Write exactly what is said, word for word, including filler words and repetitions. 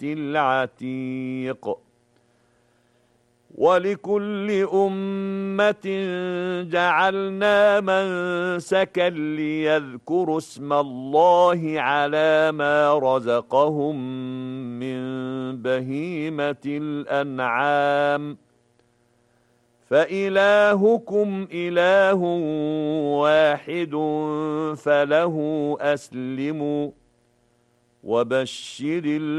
العتيق ولكل أمة جعلنا منسكا ليذكروا اسم الله على ما رزقهم من بهيمة الأنعام فإلهكم إله واحد فله أسلموا وبشر